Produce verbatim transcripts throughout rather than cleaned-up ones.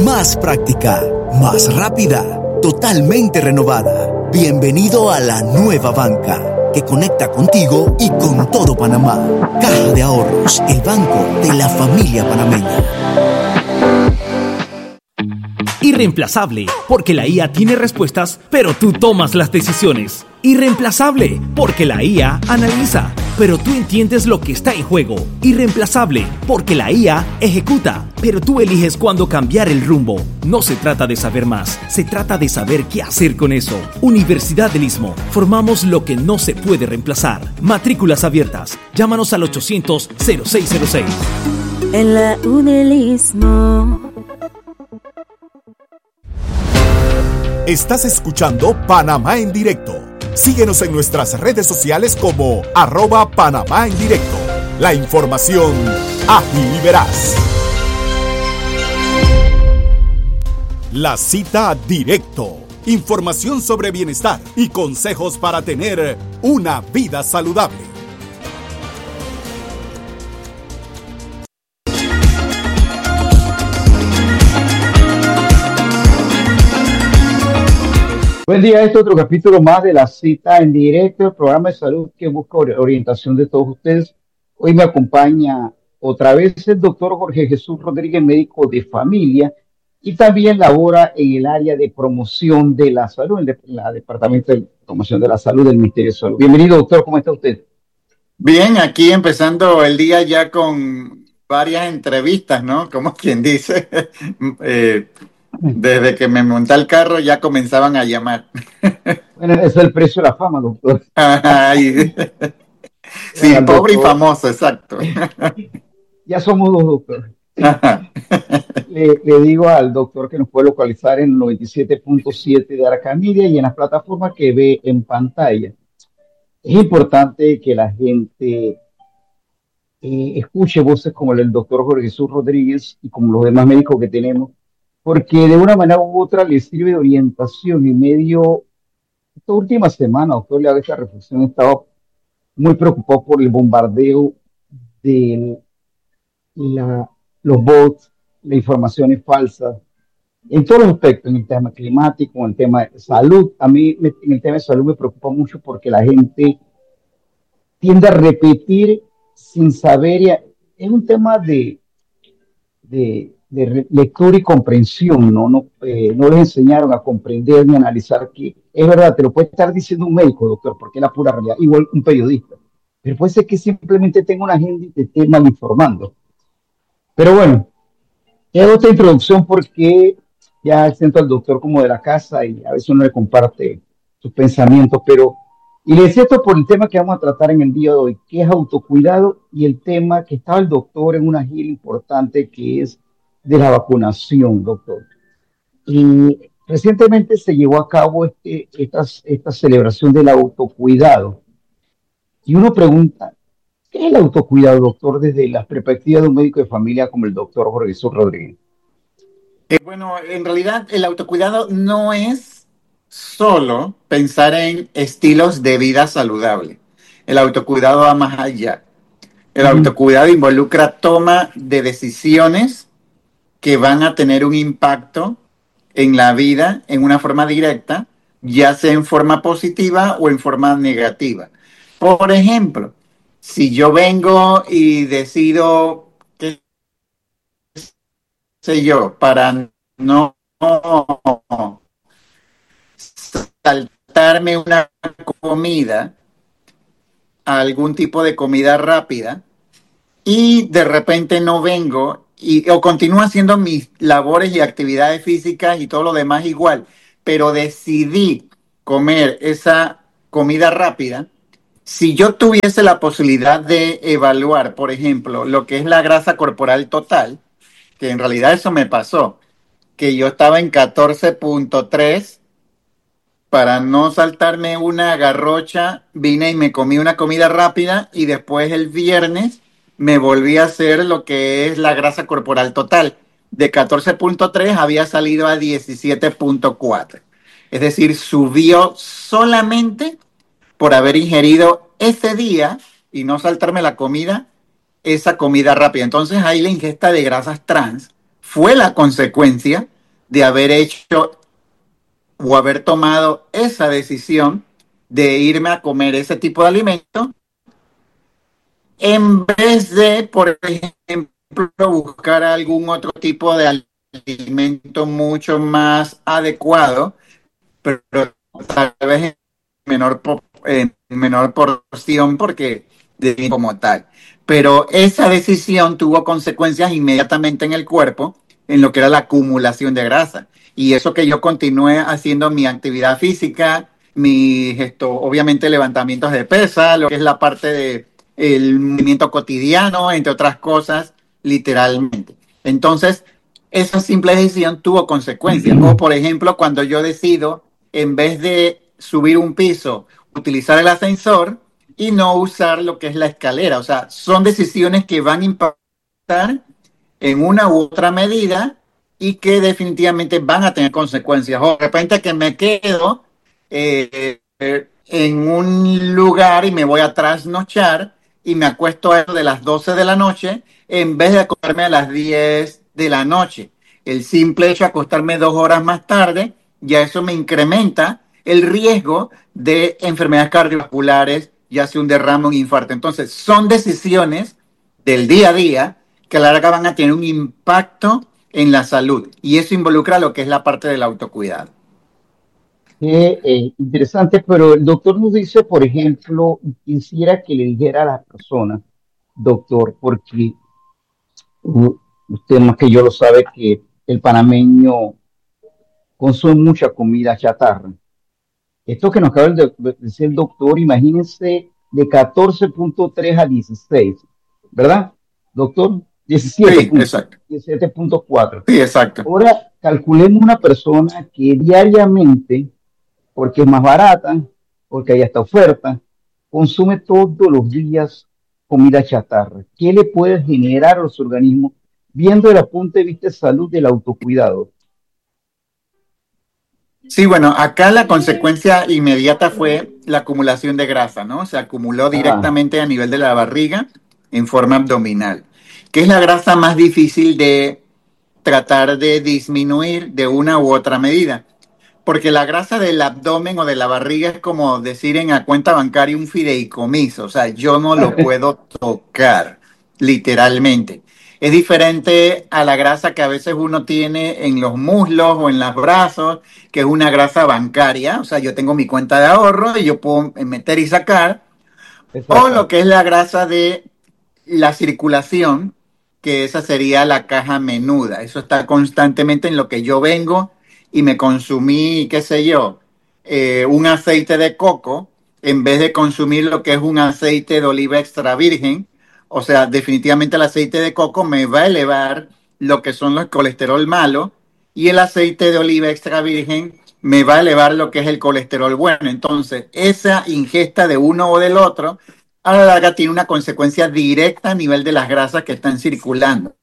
más práctica, más rápida, totalmente renovada. Bienvenido a la nueva banca, que conecta contigo y con todo Panamá. Caja de Ahorros, el banco de la familia panameña. Irreemplazable, porque la I A tiene respuestas, pero tú tomas las decisiones. Irreemplazable, porque la I A analiza, pero tú entiendes lo que está en juego. Irreemplazable, porque la I A ejecuta, pero tú eliges cuándo cambiar el rumbo. No se trata de saber más, se trata de saber qué hacer con eso. Universidad del Istmo, formamos lo que no se puede reemplazar. Matrículas abiertas, llámanos al ochocientos cero seis cero seis. En la U del Istmo. Estás escuchando Panamá en Directo. Síguenos en nuestras redes sociales como arroba Panamá en Directo. La información ágil y veraz. La cita directo. Información sobre bienestar y consejos para tener una vida saludable. Buen día, este es otro capítulo más de La Cita en Directo, el programa de salud que busca orientación de todos ustedes. Hoy me acompaña otra vez el doctor Jorge Jesús Rodríguez, médico de familia, y también labora en el área de promoción de la salud, en el Departamento de Promoción de la Salud del Ministerio de Salud. Bienvenido, doctor, ¿cómo está usted? Bien, aquí empezando el día ya con varias entrevistas, ¿no? Como quien dice, eh, desde que me monté al carro ya comenzaban a llamar. Bueno, ese es el precio de la fama, doctor. Ay, sí, Bueno, pobre doctor, y famoso, exacto. Ya somos dos, doctor. Le, le digo al doctor que nos puede localizar en el noventa y siete punto siete de Arcamedia y en las plataformas que ve en pantalla. Es importante que la gente eh, escuche voces como el del doctor Jorge Jesús Rodríguez y como los demás médicos que tenemos, porque de una manera u otra les sirve de orientación. En medio, esta última semana, doctor, le hago esta reflexión, he estado muy preocupado por el bombardeo de la, los bots, las informaciones falsas, en todos los aspectos, en el tema climático, en el tema de salud. A mí me- en el tema de salud me preocupa mucho porque la gente tiende a repetir sin saber. Y a- es un tema de, de, de re- lectura y comprensión, ¿no? No, eh, no les enseñaron a comprender ni analizar que es verdad, te lo puede estar diciendo un médico, doctor, porque es la pura realidad, igual un periodista. Pero puede ser que simplemente tenga una agenda y te esté mal informando. Pero bueno, es otra introducción porque ya siento al doctor como de la casa y a veces uno le comparte sus pensamientos, pero y le decía esto por el tema que vamos a tratar en el día de hoy, que es autocuidado, y el tema que estaba el doctor en una gira importante que es de la vacunación, doctor. Y recientemente se llevó a cabo este, esta, esta celebración del autocuidado. Y uno pregunta, ¿qué es el autocuidado, doctor, desde la perspectiva de un médico de familia como el doctor Jorge Jesús Rodríguez? Eh, bueno, en realidad el autocuidado no es solo pensar en estilos de vida saludable. El autocuidado va más allá. El Ujú. autocuidado involucra toma de decisiones que van a tener un impacto en la vida en una forma directa, ya sea en forma positiva o en forma negativa. Por ejemplo, si yo vengo y decido, qué sé yo, para no saltarme una comida, algún tipo de comida rápida, y de repente no vengo y, o continúo haciendo mis labores y actividades físicas y todo lo demás igual, pero decidí comer esa comida rápida. Si yo tuviese la posibilidad de evaluar, por ejemplo, lo que es la grasa corporal total, que en realidad eso me pasó, que yo estaba en catorce punto tres, para no saltarme una garrocha, vine y me comí una comida rápida y después el viernes me volví a hacer lo que es la grasa corporal total. De catorce punto tres había salido a diecisiete punto cuatro. Es decir, subió solamente por haber ingerido ese día y no saltarme la comida, esa comida rápida. Entonces ahí la ingesta de grasas trans fue la consecuencia de haber hecho o haber tomado esa decisión de irme a comer ese tipo de alimento en vez de, por ejemplo, buscar algún otro tipo de alimento mucho más adecuado, pero tal vez en menor, en menor porción porque de como tal. Pero esa decisión tuvo consecuencias inmediatamente en el cuerpo, en lo que era la acumulación de grasa. Y eso que yo continué haciendo mi actividad física, mis, esto, obviamente, levantamientos de pesa, lo que es la parte de el movimiento cotidiano, entre otras cosas, literalmente. Entonces, esa simple decisión tuvo consecuencias. O, por ejemplo, cuando yo decido, en vez de subir un piso, utilizar el ascensor y no usar lo que es la escalera. O sea, son decisiones que van a impactar en una u otra medida y que definitivamente van a tener consecuencias. O de repente que me quedo eh, eh, en un lugar y me voy a trasnochar y me acuesto a eso de las doce de la noche en vez de acostarme a las diez de la noche. El simple hecho de acostarme dos horas más tarde, ya eso me incrementa el riesgo de enfermedades cardiovasculares, ya sea un derrame o un infarto. Entonces, son decisiones del día a día que a la larga van a tener un impacto en la salud. Y eso involucra lo que es la parte del autocuidado. Qué eh, interesante, pero el doctor nos dice, por ejemplo, quisiera que le dijera a las personas, doctor, porque uh, usted más que yo lo sabe que el panameño consume mucha comida chatarra. Esto que nos acaba de decir el doctor, imagínense de catorce punto tres a dieciséis, ¿verdad, doctor? diecisiete. Sí, exacto. diecisiete punto cuatro. Sí, exacto. Ahora, calculemos una persona que diariamente, porque es más barata, porque hay hasta oferta, consume todos los días comida chatarra. ¿Qué le puede generar a los organismos viendo desde el punto de vista de salud del autocuidado? Sí, bueno, acá la consecuencia inmediata fue la acumulación de grasa, ¿no? Se acumuló directamente a nivel de la barriga en forma abdominal, que es la grasa más difícil de tratar de disminuir de una u otra medida. Porque la grasa del abdomen o de la barriga es como decir en la cuenta bancaria un fideicomiso. O sea, yo no lo puedo tocar, literalmente. Es diferente a la grasa que a veces uno tiene en los muslos o en los brazos, que es una grasa bancaria. O sea, yo tengo mi cuenta de ahorro y yo puedo meter y sacar. Exacto. O lo que es la grasa de la circulación, que esa sería la caja menuda. Eso está constantemente en lo que yo vengo y me consumí, qué sé yo, eh, un aceite de coco en vez de consumir lo que es un aceite de oliva extra virgen. O sea, definitivamente el aceite de coco me va a elevar lo que son los colesterol malo y el aceite de oliva extra virgen me va a elevar lo que es el colesterol bueno. Entonces, esa ingesta de uno o del otro a la larga tiene una consecuencia directa a nivel de las grasas que están circulando.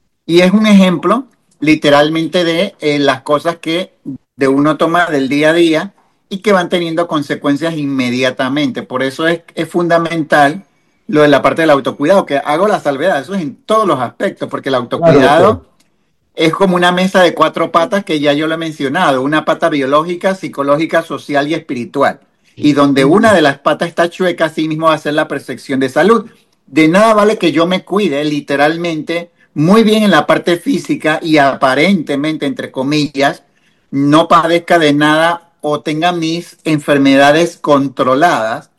Y es un ejemplo literalmente de eh, las cosas que de uno toma del día a día y que van teniendo consecuencias inmediatamente. Por eso es, es fundamental lo de la parte del autocuidado, que hago la salvedad, eso es en todos los aspectos, porque el autocuidado claro, es como una mesa de cuatro patas que ya yo lo he mencionado, una pata biológica, psicológica, social y espiritual. Y donde una de las patas está chueca, así mismo va a ser la percepción de salud. De nada vale que yo me cuide literalmente muy bien en la parte física y aparentemente, entre comillas, no padezca de nada o tenga mis enfermedades controladas,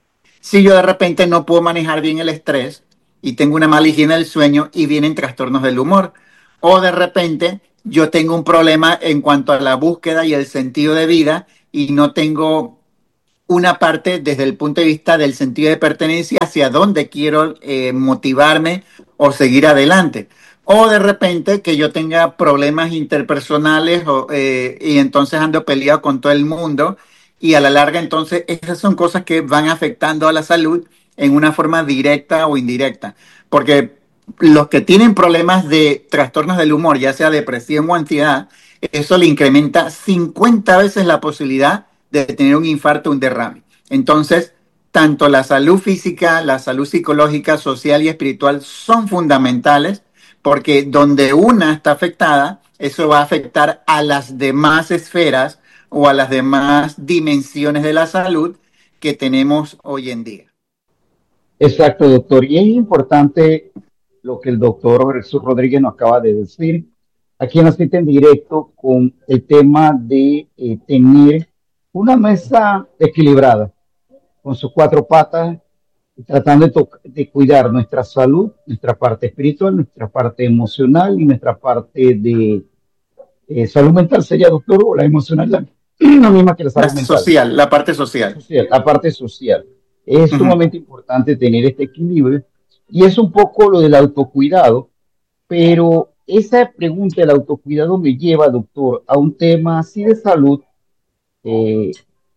si yo de repente no puedo manejar bien el estrés y tengo una mala higiene del sueño y vienen trastornos del humor. O de repente yo tengo un problema en cuanto a la búsqueda y el sentido de vida y no tengo una parte desde el punto de vista del sentido de pertenencia hacia dónde quiero eh, motivarme o seguir adelante. O de repente que yo tenga problemas interpersonales o, eh, y entonces ando peleado con todo el mundo y a la larga entonces esas son cosas que van afectando a la salud en una forma directa o indirecta. Porque los que tienen problemas de trastornos del humor, ya sea depresión o ansiedad, eso le incrementa cincuenta veces la posibilidad de tener un infarto o un derrame. Entonces, tanto la salud física, la salud psicológica, social y espiritual son fundamentales porque donde una está afectada, eso va a afectar a las demás esferas o a las demás dimensiones de la salud que tenemos hoy en día. Exacto, doctor. Y es importante lo que el doctor Jesús Rodríguez nos acaba de decir aquí en Aceite en Directo con el tema de eh, tener una mesa equilibrada con sus cuatro patas, tratando de, de cuidar nuestra salud, nuestra parte espiritual, nuestra parte emocional y nuestra parte de eh, salud mental. ¿Sería, doctor, o la emocional la, la misma que la salud la mental? Social, la parte social. social. La parte social. Es uh-huh. sumamente importante tener este equilibrio y es un poco lo del autocuidado, pero esa pregunta del autocuidado me lleva, doctor, a un tema así de salud, eh,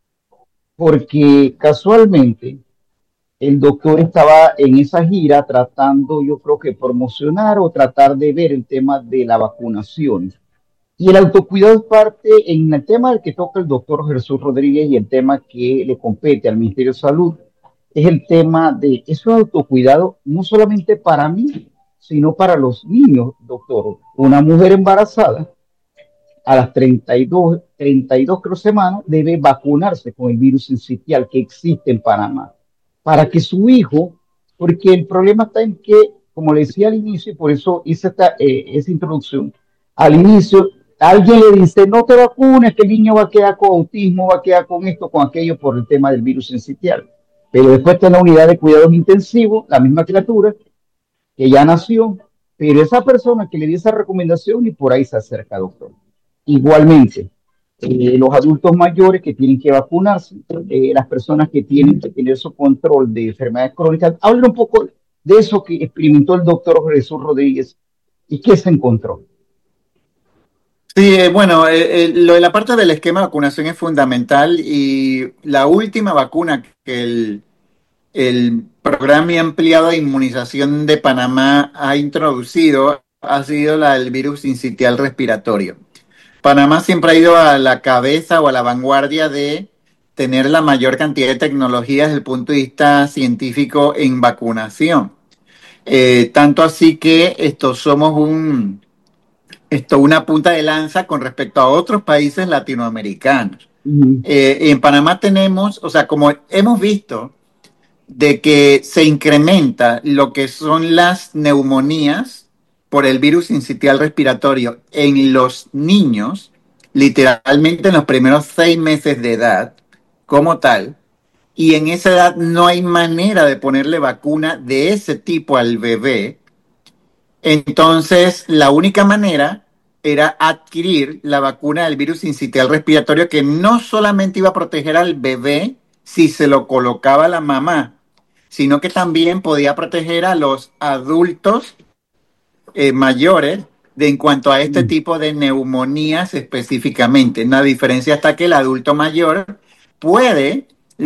porque casualmente el doctor estaba en esa gira tratando, yo creo que promocionar o tratar de ver el tema de la vacunación. Y el autocuidado es parte, en el tema del que toca el doctor Jesús Rodríguez y el tema que le compete al Ministerio de Salud, es el tema de eso autocuidado, no solamente para mí, sino para los niños, doctor. Una mujer embarazada a las treinta y dos, treinta y dos creo, semanas debe vacunarse con el virus sincitial que existe en Panamá, para que su hijo, porque el problema está en que, como le decía al inicio, y por eso hice esta, eh, esa introducción, al inicio alguien le dice, no te vacunes, que el niño va a quedar con autismo, va a quedar con esto, con aquello, por el tema del virus sincitial. Pero después está en la unidad de cuidados intensivos, la misma criatura, que ya nació, pero esa persona que le dio esa recomendación y por ahí se acerca, doctor. Igualmente, eh, los adultos mayores que tienen que vacunarse, eh, las personas que tienen que tener su control de enfermedades crónicas. Hablen un poco de eso que experimentó el doctor Jesús Rodríguez y qué se encontró. Sí, eh, bueno, eh, eh, lo de la parte del esquema de vacunación es fundamental y la última vacuna que el, el Programa Ampliado de Inmunización de Panamá ha introducido ha sido la del virus sincitial respiratorio. Panamá siempre ha ido a la cabeza o a la vanguardia de tener la mayor cantidad de tecnologías desde el punto de vista científico en vacunación. Eh, tanto así que esto somos un... Esto una punta de lanza con respecto a otros países latinoamericanos. Uh-huh. Eh, en Panamá tenemos, o sea, como hemos visto, de que se incrementa lo que son las neumonías por el virus sincitial respiratorio en los niños, literalmente en los primeros seis meses de edad, como tal, y en esa edad no hay manera de ponerle vacuna de ese tipo al bebé. Entonces, la única manera era adquirir la vacuna del virus sincitial respiratorio que no solamente iba a proteger al bebé si se lo colocaba la mamá, sino que también podía proteger a los adultos eh, mayores de, en cuanto a este tipo de neumonías específicamente. La diferencia está que el adulto mayor puede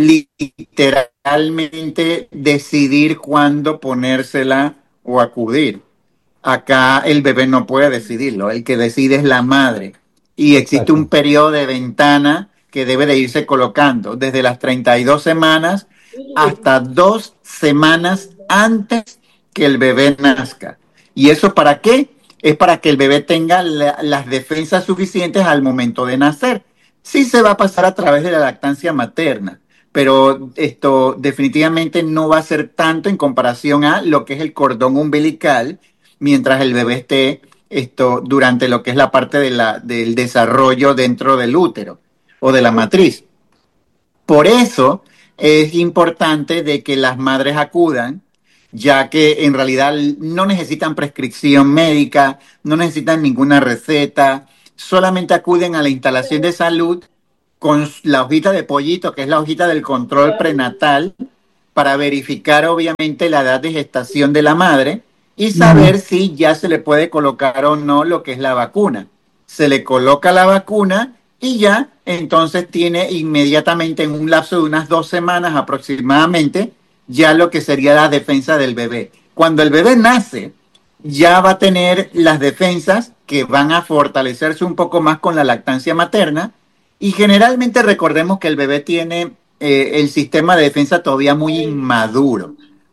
literalmente decidir cuándo ponérsela o acudir. Acá el bebé no puede decidirlo, el que decide es la madre. Y existe Exacto. un periodo de ventana que debe de irse colocando desde las treinta y dos semanas hasta dos semanas antes que el bebé nazca. ¿Y eso para qué? Es para que el bebé tenga la, las defensas suficientes al momento de nacer. Sí se va a pasar a través de la lactancia materna, pero esto definitivamente no va a ser tanto en comparación a lo que es el cordón umbilical, mientras el bebé esté esto durante lo que es la parte de la, del desarrollo dentro del útero o de la matriz. Por eso es importante de que las madres acudan, ya que en realidad no necesitan prescripción médica, no necesitan ninguna receta, solamente acuden a la instalación de salud con la hojita de pollito, que es la hojita del control prenatal, para verificar obviamente la edad de gestación de la madre y saber si ya se le puede colocar o no lo que es la vacuna. Se le coloca la vacuna y ya entonces tiene inmediatamente en un lapso de unas dos semanas aproximadamente ya lo que sería la defensa del bebé. Cuando el bebé nace, ya va a tener las defensas que van a fortalecerse un poco más con la lactancia materna y generalmente recordemos que el bebé tiene eh, el sistema de defensa todavía muy inmaduro.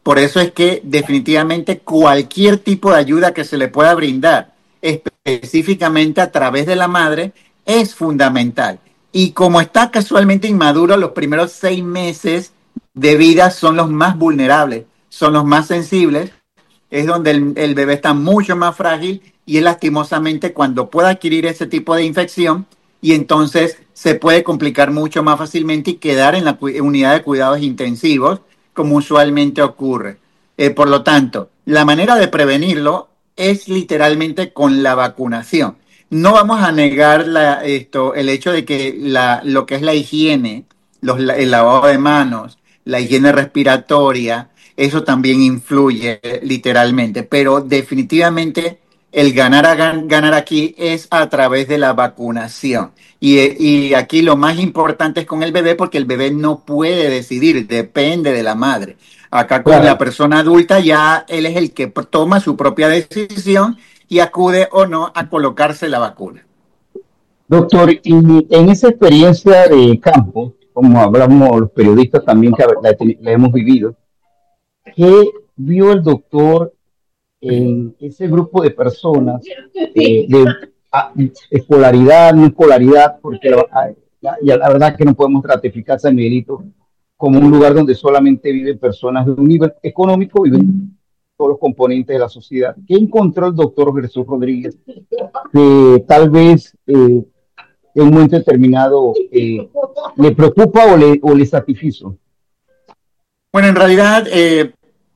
Por eso es que definitivamente cualquier tipo de ayuda que se le pueda brindar, específicamente a través de la madre, es fundamental. Y como está casualmente inmaduro, los primeros seis meses de vida son los más vulnerables, son los más sensibles, es donde el, el bebé está mucho más frágil y es lastimosamente cuando puede adquirir ese tipo de infección y entonces se puede complicar mucho más fácilmente y quedar en la unidad de cuidados intensivos, como usualmente ocurre. Eh, por lo tanto, la manera de prevenirlo es literalmente con la vacunación. No vamos a negar la, esto, el hecho de que la, lo que es la higiene, los, el lavado de manos, la higiene respiratoria, eso también influye literalmente, pero definitivamente el ganar a gan, ganar aquí es a través de la vacunación. Y, y aquí lo más importante es con el bebé porque el bebé no puede decidir, depende de la madre. Acá con claro. la persona adulta ya él es el que toma su propia decisión y acude o no a colocarse la vacuna. Doctor, y en esa experiencia de campo, como hablamos los periodistas también que la, la hemos vivido, ¿qué vio el doctor en ese grupo de personas eh, de a, escolaridad, no escolaridad? Porque la, la, la verdad que no podemos ratificar San Miguelito como un lugar donde solamente viven personas de un nivel económico, viven todos los componentes de la sociedad. ¿Qué encontró el doctor Jesús Rodríguez que tal vez eh, en un momento determinado eh, le preocupa o le, o le satisfizo? Bueno, en realidad eh,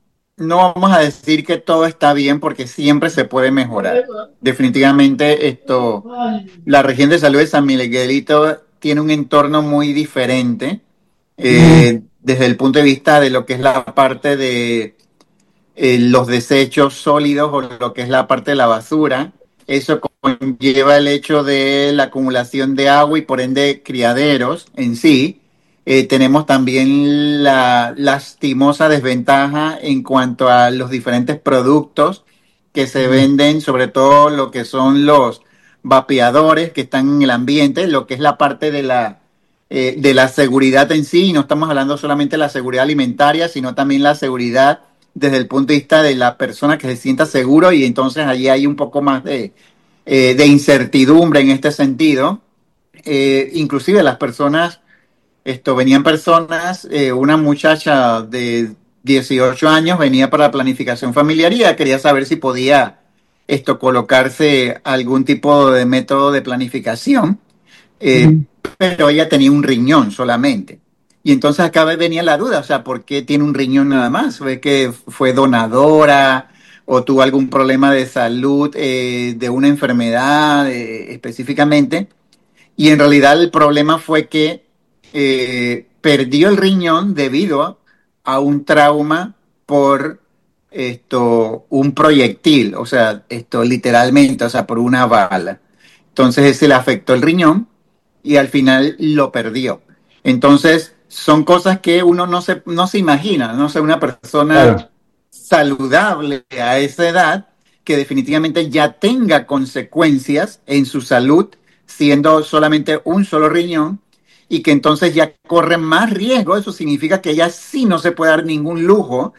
no vamos a decir que todo está bien porque siempre se puede mejorar. Definitivamente esto, la región de salud de San Miguelito tiene un entorno muy diferente eh, desde el punto de vista de lo que es la parte de eh, los desechos sólidos o lo que es la parte de la basura. Eso conlleva el hecho de la acumulación de agua y por ende criaderos en sí. Eh, tenemos también la lastimosa desventaja en cuanto a los diferentes productos que se venden, sobre todo lo que son los vapeadores que están en el ambiente, lo que es la parte de la, eh, de la seguridad en sí. Y no estamos hablando solamente de la seguridad alimentaria, sino también la seguridad desde el punto de vista de la persona que se sienta seguro, y entonces allí hay un poco más de, eh, de incertidumbre en este sentido. Eh, inclusive las personas, esto venían personas, eh, una muchacha de dieciocho años venía para la planificación familiar y quería saber si podía esto colocarse algún tipo de método de planificación, eh, uh-huh. pero ella tenía un riñón solamente. Y entonces acá venía la duda, o sea, ¿por qué tiene un riñón nada más? ¿Fue que fue donadora o tuvo algún problema de salud, eh, de una enfermedad eh, específicamente? Y en realidad el problema fue que eh, perdió el riñón debido a un trauma por esto, un proyectil, o sea, esto literalmente, o sea, por una bala. Entonces ese le afectó el riñón y al final lo perdió. Entonces son cosas que uno no se, no se imagina, no sé, una persona claro. saludable a esa edad que definitivamente ya tenga consecuencias en su salud siendo solamente un solo riñón y que entonces ya corre más riesgo. Eso significa que ella sí no se puede dar ningún lujo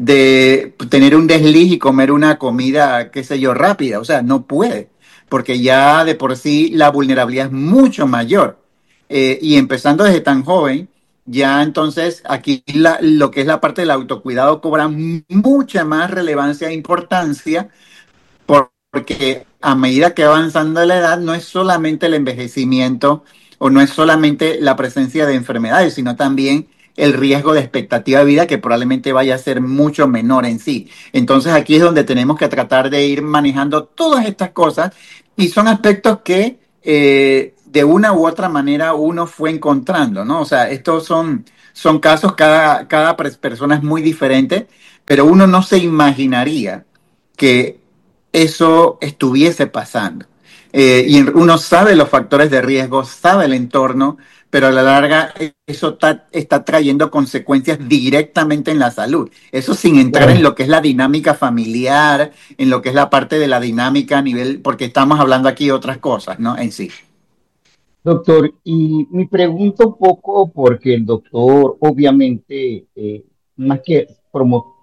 de tener un desliz y comer una comida, qué sé yo, rápida. O sea, no puede, porque ya de por sí la vulnerabilidad es mucho mayor. Eh, y empezando desde tan joven, ya entonces aquí la, lo que es la parte del autocuidado cobra mucha más relevancia e importancia, por, porque a medida que va avanzando la edad no es solamente el envejecimiento o no es solamente la presencia de enfermedades, sino también el riesgo de expectativa de vida que probablemente vaya a ser mucho menor en sí. Entonces aquí es donde tenemos que tratar de ir manejando todas estas cosas y son aspectos que eh, de una u otra manera uno fue encontrando, ¿no? O sea, estos son, son casos, cada, cada persona es muy diferente, pero uno no se imaginaría que eso estuviese pasando. Eh, y uno sabe los factores de riesgo, sabe el entorno, pero a la larga eso está, está trayendo consecuencias directamente en la salud. Eso sin entrar claro. en lo que es la dinámica familiar, en lo que es la parte de la dinámica a nivel, porque estamos hablando aquí de otras cosas, ¿no? En sí. Doctor, y me pregunto un poco, porque el doctor obviamente, eh, más que promo,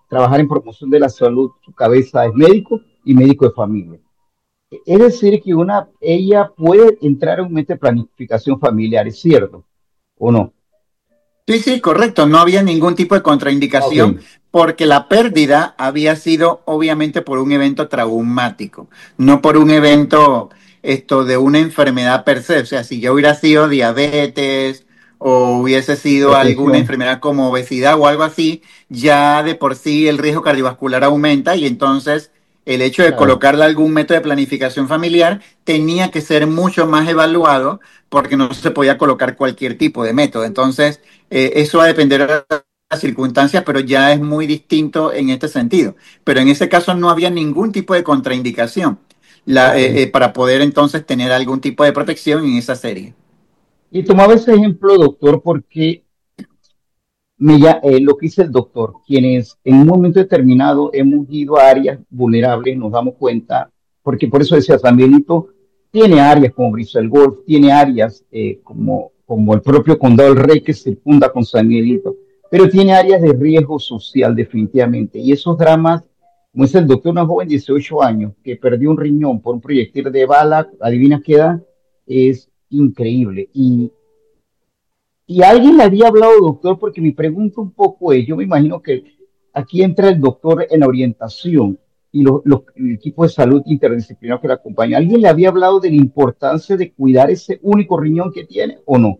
trabajar en promoción de la salud, su cabeza es médico y médico de familia. Es decir, que una, ella puede entrar en un momento de planificación familiar, ¿es cierto o no? Sí, sí, correcto. No había ningún tipo de contraindicación Ok, porque la pérdida había sido obviamente por un evento traumático, no por un evento esto de una enfermedad per se. O sea, si yo hubiera sido diabetes o hubiese sido alguna hipertensión, enfermedad como obesidad o algo así, ya de por sí el riesgo cardiovascular aumenta y entonces el hecho de claro. colocarle algún método de planificación familiar tenía que ser mucho más evaluado porque no se podía colocar cualquier tipo de método. Entonces, eh, eso va a depender de las circunstancias, pero ya es muy distinto en este sentido. Pero en ese caso no había ningún tipo de contraindicación la, Ok. eh, eh, para poder entonces tener algún tipo de protección en esa serie. Y tomaba ese ejemplo, doctor, porque me, ya- eh, lo que dice el doctor, quienes en un momento determinado hemos ido a áreas vulnerables, nos damos cuenta, porque por eso decía, San Benito tiene áreas como Bristol Golf, tiene áreas eh, como, como el propio Condado del Rey que circunda con San Benito, pero tiene áreas de riesgo social definitivamente. Y esos dramas, como dice el doctor, una joven de dieciocho años que perdió un riñón por un proyectil de bala, adivina qué edad, es increíble. Y y alguien le había hablado, doctor, porque mi pregunta un poco es, yo me imagino que aquí entra el doctor en la orientación y lo- lo- el equipo de salud interdisciplinario que la acompaña. ¿Alguien le había hablado de la importancia de cuidar ese único riñón que tiene o no?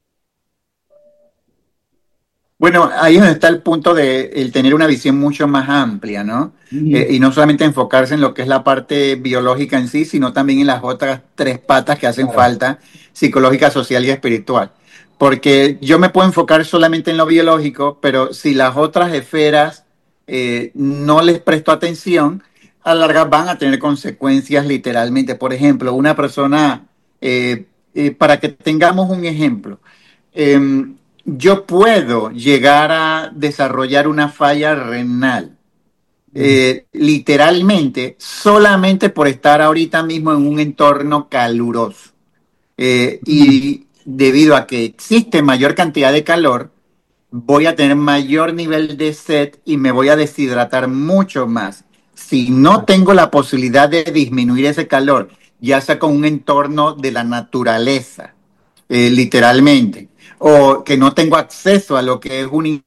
Bueno, ahí es donde está el punto de el tener una visión mucho más amplia, ¿no? Eh, Ujú, y no solamente enfocarse en lo que es la parte biológica en sí, sino también en las otras tres patas que hacen claro. falta, psicológica, social y espiritual. Porque yo me puedo enfocar solamente en lo biológico, pero si las otras esferas eh, no les presto atención, a la larga van a tener consecuencias literalmente. Por ejemplo, una persona, eh, eh, para que tengamos un ejemplo, em, yo puedo llegar a desarrollar una falla renal, Ujú, eh, literalmente, solamente por estar ahorita mismo en un entorno caluroso. Eh, ujú, y debido a que existe mayor cantidad de calor, voy a tener mayor nivel de sed y me voy a deshidratar mucho más. Si no exacto. tengo la posibilidad de disminuir ese calor, ya sea con un entorno de la naturaleza, eh, literalmente, o que no tengo acceso a lo que es una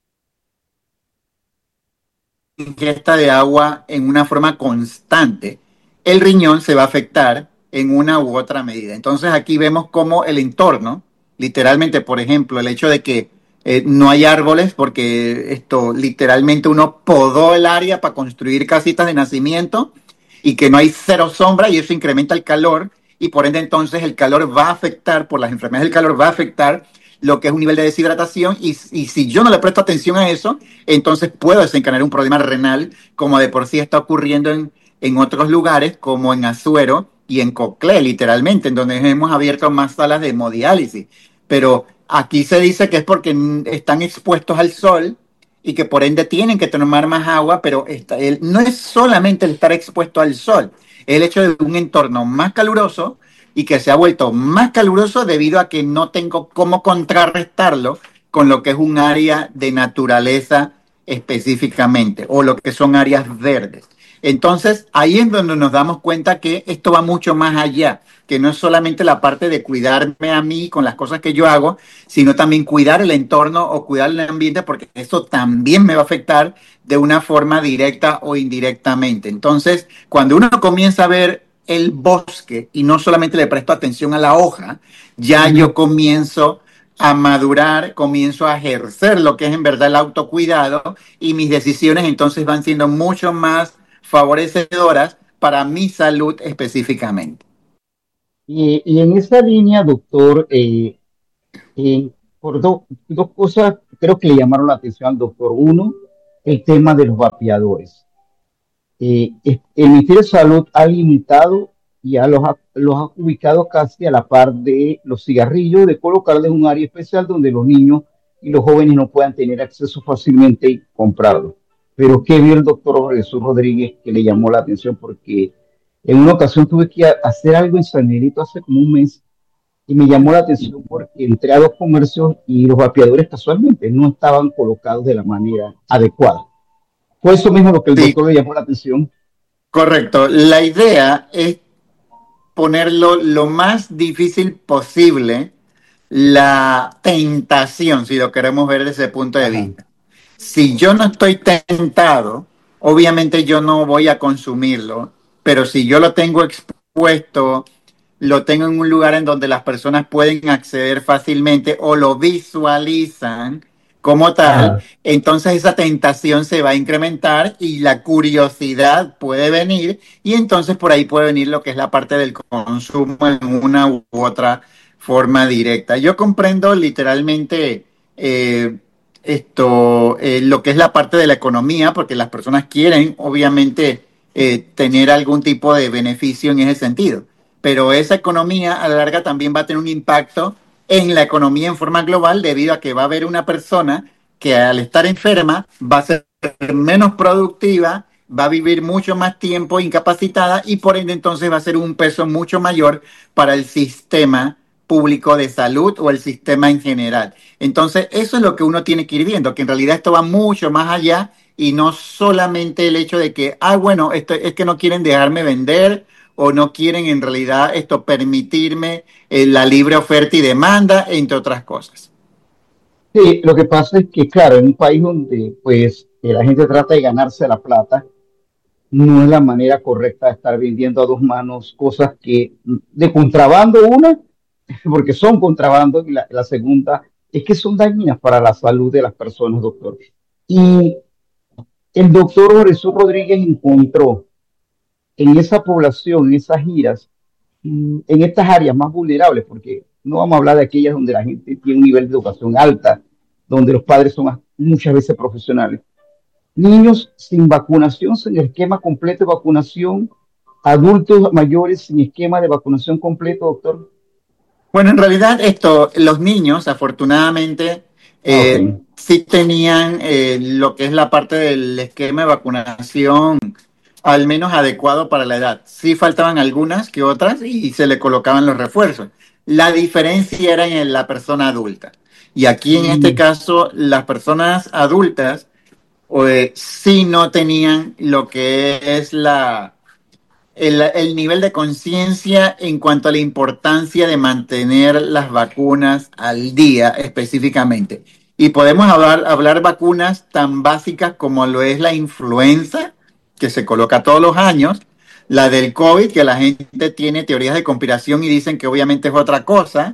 ingesta de agua en una forma constante, el riñón se va a afectar en una u otra medida. Entonces aquí vemos cómo el entorno, literalmente, por ejemplo, el hecho de que eh, no hay árboles, porque esto literalmente uno podó el área para construir casitas de nacimiento y que no hay cero sombra y eso incrementa el calor y por ende entonces el calor va a afectar, por las enfermedades del calor va a afectar lo que es un nivel de deshidratación y, y si yo no le presto atención a eso, entonces puedo desencadenar un problema renal como de por sí está ocurriendo en, en otros lugares como en Azuero y en Coclé, literalmente, en donde hemos abierto más salas de hemodiálisis. Pero aquí se dice que es porque están expuestos al sol y que por ende tienen que tomar más agua, pero esta, el, no es solamente el estar expuesto al sol, es el hecho de un entorno más caluroso y que se ha vuelto más caluroso debido a que no tengo cómo contrarrestarlo con lo que es un área de naturaleza específicamente o lo que son áreas verdes. Entonces, ahí es donde nos damos cuenta que esto va mucho más allá, que no es solamente la parte de cuidarme a mí con las cosas que yo hago, sino también cuidar el entorno o cuidar el ambiente, porque eso también me va a afectar de una forma directa o indirectamente. Entonces, cuando uno comienza a ver el bosque y no solamente le presto atención a la hoja, ya Ujú. yo comienzo a madurar, comienzo a ejercer lo que es en verdad el autocuidado y mis decisiones entonces van siendo mucho más favorecedoras para mi salud específicamente. Y, y en esa línea, doctor, eh, eh, por do- dos cosas creo que le llamaron la atención al doctor. Uno, el tema de los vapeadores. Eh, es- el Ministerio de Salud ha limitado y ya los ha, los ha ubicado casi a la par de los cigarrillos, de colocarles un área especial donde los niños y los jóvenes no puedan tener acceso fácilmente y comprarlo. Pero qué vio el doctor Jesús Rodríguez que le llamó la atención porque en una ocasión tuve que a- hacer algo en San Miguelito hace como un mes y me llamó la atención porque entré a dos comercios y los vapeadores casualmente no estaban colocados de la manera adecuada. Fue eso mismo lo que el Sí, doctor le llamó la atención. correcto. La idea es ponerlo lo más difícil posible, la tentación, si lo queremos ver desde ese punto de Ajá. vista. Si yo no estoy tentado, obviamente yo no voy a consumirlo, pero si yo lo tengo expuesto, lo tengo en un lugar en donde las personas pueden acceder fácilmente o lo visualizan como tal, Ajá. entonces esa tentación se va a incrementar y la curiosidad puede venir y entonces por ahí puede venir lo que es la parte del consumo en una u otra forma directa. Yo comprendo literalmente eh, esto, eh, lo que es la parte de la economía, porque las personas quieren obviamente eh, tener algún tipo de beneficio en ese sentido, pero esa economía a la larga también va a tener un impacto en la economía en forma global debido a que va a haber una persona que al estar enferma va a ser menos productiva, va a vivir mucho más tiempo incapacitada y por ende entonces va a ser un peso mucho mayor para el sistema público de salud o el sistema en general. Entonces eso es lo que uno tiene que ir viendo, que en realidad esto va mucho más allá y no solamente el hecho de que, ah, bueno, esto es que no quieren dejarme vender o no quieren en realidad esto permitirme eh, la libre oferta y demanda, entre otras cosas. Sí, lo que pasa es que, claro, en un país donde pues eh, la gente trata de ganarse la plata, no es la manera correcta de estar vendiendo a dos manos cosas que de contrabando una, porque son contrabando, y la, la segunda es que son dañinas para la salud de las personas, doctor. Y el doctor Jesús Rodríguez encontró en esa población, en esas giras, mm, en estas áreas más vulnerables, porque no vamos a hablar de aquellas donde la gente tiene un nivel de educación alta, donde los padres son muchas veces profesionales. Niños sin vacunación, sin esquema completo de vacunación, adultos mayores sin esquema de vacunación completo, doctor. Bueno, en realidad esto, los niños afortunadamente Ah, ok. eh, sí tenían eh, lo que es la parte del esquema de vacunación al menos adecuado para la edad. Sí faltaban algunas que otras y se le colocaban los refuerzos. La diferencia era en la persona adulta. Y aquí en este Mm, caso, las personas adultas eh, sí no tenían lo que es la, el, el nivel de conciencia en cuanto a la importancia de mantener las vacunas al día específicamente. Y podemos hablar, hablar vacunas tan básicas como lo es la influenza, que se coloca todos los años, la del COVID, que la gente tiene teorías de conspiración y dicen que obviamente es otra cosa,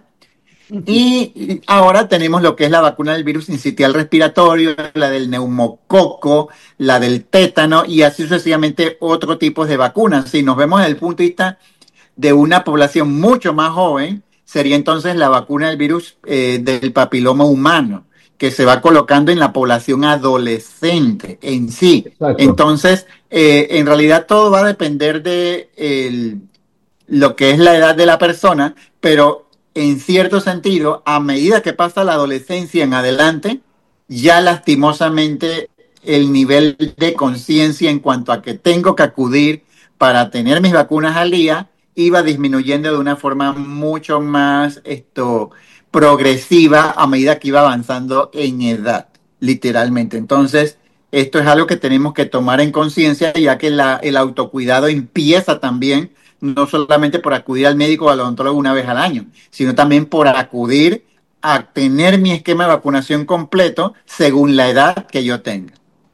y ahora tenemos lo que es la vacuna del virus sincitial respiratorio, la del neumococo, la del tétano y así sucesivamente otro tipo de vacunas. Si nos vemos desde el punto de vista de una población mucho más joven, sería entonces la vacuna del virus eh, del papiloma humano, que se va colocando en la población adolescente en sí. exacto. Entonces, eh, en realidad todo va a depender de el, lo que es la edad de la persona, pero en cierto sentido, a medida que pasa la adolescencia en adelante, ya lastimosamente el nivel de conciencia en cuanto a que tengo que acudir para tener mis vacunas al día iba disminuyendo de una forma mucho más esto, progresiva a medida que iba avanzando en edad, literalmente. Entonces, esto es algo que tenemos que tomar en conciencia, ya que la, el autocuidado empieza también no solamente por acudir al médico o al odontólogo una vez al año, sino también por acudir a tener mi esquema de vacunación completo según la edad que yo tenga.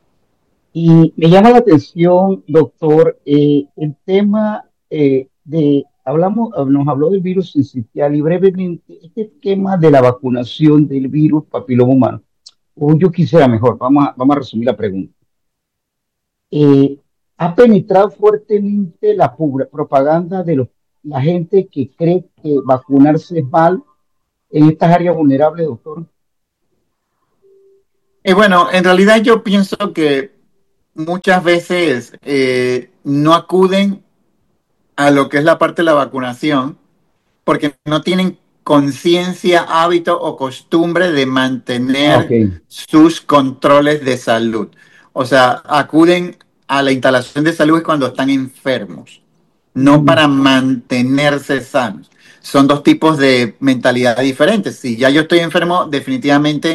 Y me llama la atención, doctor, eh, el tema eh, de, hablamos, nos habló del virus sincitial y brevemente este esquema de la vacunación del virus papiloma humano. O yo quisiera mejor, vamos a, vamos a resumir la pregunta. Eh, ¿Ha penetrado fuertemente la pu- propaganda de los, la gente que cree que vacunarse es mal en estas áreas vulnerables, doctor? Y bueno, en realidad yo pienso que muchas veces eh, no acuden a lo que es la parte de la vacunación porque no tienen conciencia, hábito o costumbre de Ah, ok. mantener sus controles de salud. O sea, acuden a la instalación de salud cuando están enfermos, no Mm, para mantenerse sanos. Son dos tipos de mentalidad diferentes. Si ya yo estoy enfermo, definitivamente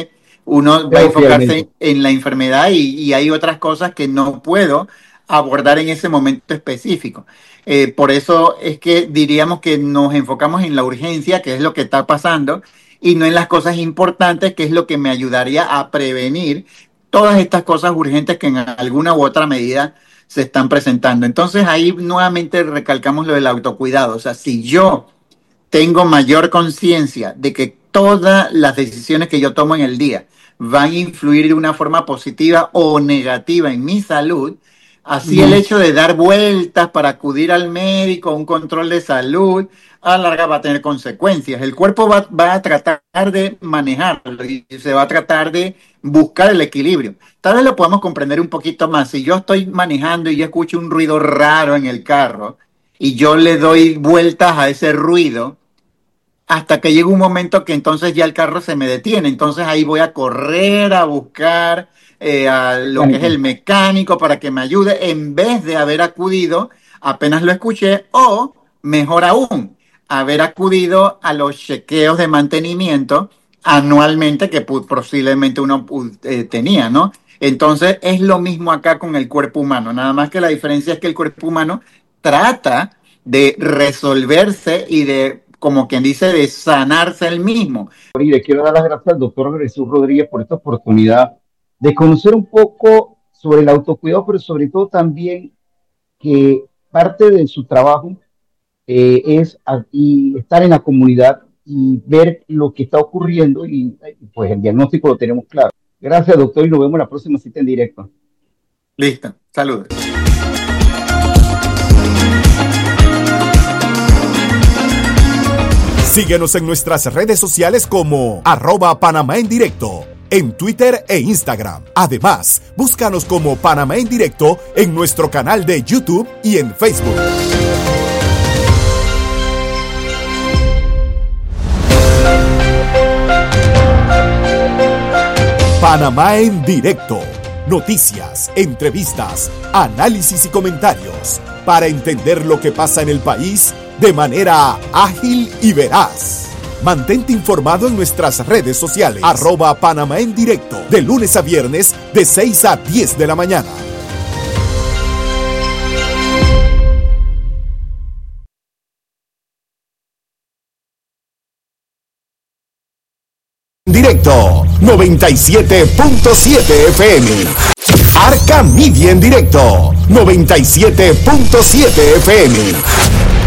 uno va a enfocarse en la enfermedad y, y hay otras cosas que no puedo abordar en ese momento específico. Eh, por eso es que diríamos que nos enfocamos en la urgencia, que es lo que está pasando, y no en las cosas importantes, que es lo que me ayudaría a prevenir todas estas cosas urgentes que en alguna u otra medida se están presentando. Entonces ahí nuevamente recalcamos lo del autocuidado. O sea, si yo tengo mayor conciencia de que todas las decisiones que yo tomo en el día van a influir de una forma positiva o negativa en mi salud, así mm. el hecho de dar vueltas para acudir al médico, un control de salud, a la larga va a tener consecuencias. El cuerpo va, va a tratar de manejarlo y se va a tratar de buscar el equilibrio. Tal vez lo podamos comprender un poquito más. Si yo estoy manejando y yo escucho un ruido raro en el carro y yo le doy vueltas a ese ruido hasta que llega un momento que entonces ya el carro se me detiene. Entonces ahí voy a correr a buscar eh, a lo que es el mecánico para que me ayude en vez de haber acudido apenas lo escuché, o mejor aún, haber acudido a los chequeos de mantenimiento anualmente que posiblemente uno eh, tenía, ¿no? Entonces es lo mismo acá con el cuerpo humano, nada más que la diferencia es que el cuerpo humano trata de resolverse y de, como quien dice, de sanarse el mismo. Y le quiero dar las gracias al doctor Jesús Rodríguez por esta oportunidad de conocer un poco sobre el autocuidado, pero sobre todo también que parte de su trabajo eh, es a, y estar en la comunidad y ver lo que está ocurriendo y pues el diagnóstico lo tenemos claro. Gracias, doctor, y nos vemos en la próxima cita en directo. Listo, saludos. Síguenos en nuestras redes sociales como arroba Panamá en Directo, en Twitter e Instagram. Además, búscanos como Panamá en Directo en nuestro canal de YouTube y en Facebook. Panamá en Directo. Noticias, entrevistas, análisis y comentarios para entender lo que pasa en el país de manera ágil y veraz. Mantente informado en nuestras redes sociales, arroba Panamá en Directo, de lunes a viernes de seis a diez de la mañana. Directo noventa y siete punto siete F M. Arca Media en Directo noventa y siete punto siete F M.